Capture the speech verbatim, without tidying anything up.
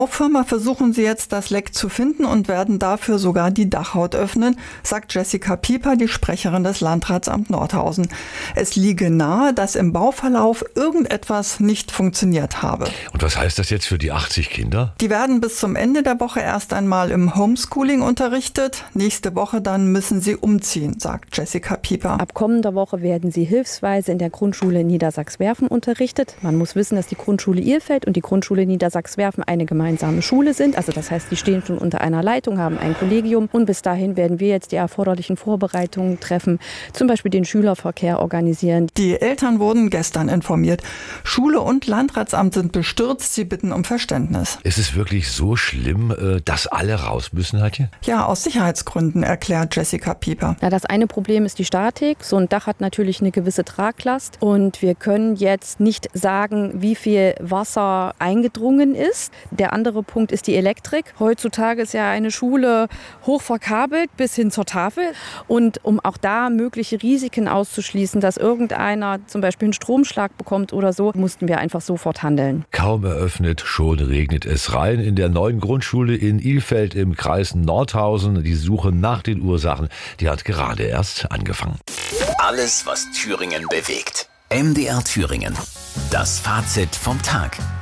Firma versuchen sie jetzt, das Leck zu finden und werden dafür sogar die Dachhaut öffnen, sagt Jessica Pieper, die Sprecherin des Landratsamts Nordhausen. Es liege nahe, dass im Bauverlauf irgendetwas nicht funktioniert habe. Und was heißt das jetzt für die achtzig Kinder? Die werden bis zum Ende der Woche erst einmal im Homeschooling unterrichtet. Nächste Woche dann müssen sie umziehen, sagt Jessica Pieper. Ab kommender Woche werden sie hilfsweise in der Grundschule in Niedersachswerfen unterrichtet. Man muss wissen, dass die Grundschule Ilfeld und die Grundschule Niedersachswerfen eine gemeinsame Schule sind. Also das heißt, die stehen schon unter einer Leitung, haben ein Kollegium und bis dahin werden wir jetzt die erforderlichen Vorbereitungen treffen, zum Beispiel den Schülerverkehr organisieren. Die Eltern wurden gestern informiert. Schule und Landratsamt sind bestürzt, sie bitten um Verständnis. Ist es wirklich so schlimm, dass alle raus müssen, Heidje? Ja, aus Sicherheitsgründen, erklärt Jessica Pieper. Ja, das eine Problem ist die Statik. So ein Dach hat natürlich eine gewisse Traglast und wir können jetzt nicht sagen, wie viel Wasser eingedrungen ist. Der andere Punkt ist die Elektrik. Heutzutage ist ja eine Schule hoch verkabelt bis hin zur Tafel. Und um auch da mögliche Risiken auszuschließen, dass irgendeiner zum Beispiel einen Stromschlag bekommt oder so, mussten wir einfach sofort handeln. Kaum eröffnet, schon regnet es rein. In der neuen Grundschule in Ilfeld im Kreis Nordhausen. Die Suche nach den Ursachen, die hat gerade erst angefangen. Alles, was Thüringen bewegt. M D R Thüringen. Das Fazit vom Tag.